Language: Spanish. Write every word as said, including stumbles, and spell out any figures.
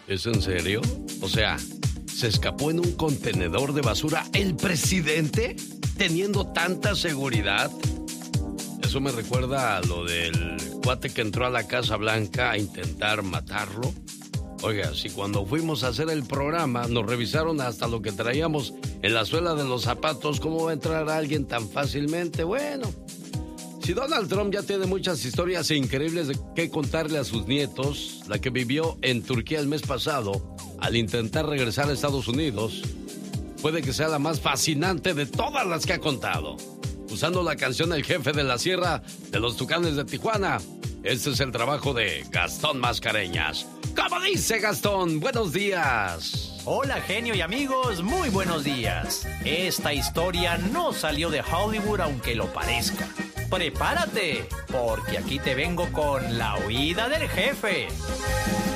¿Es en serio? O sea, ¿se escapó en un contenedor de basura el presidente teniendo tanta seguridad? Eso me recuerda a lo del cuate que entró a la Casa Blanca a intentar matarlo. Oiga, si cuando fuimos a hacer el programa nos revisaron hasta lo que traíamos en la suela de los zapatos, ¿cómo va a entrar alguien tan fácilmente? Bueno, si Donald Trump ya tiene muchas historias increíbles de qué contarle a sus nietos, la que vivió en Turquía el mes pasado al intentar regresar a Estados Unidos, puede que sea la más fascinante de todas las que ha contado. Usando la canción El Jefe de la Sierra de los Tucanes de Tijuana, este es el trabajo de Gastón Mascareñas. ¿Cómo dice Gastón? Buenos días. Hola, genio y amigos, muy buenos días. Esta historia no salió de Hollywood, aunque lo parezca. Prepárate, porque aquí te vengo con la huida del jefe.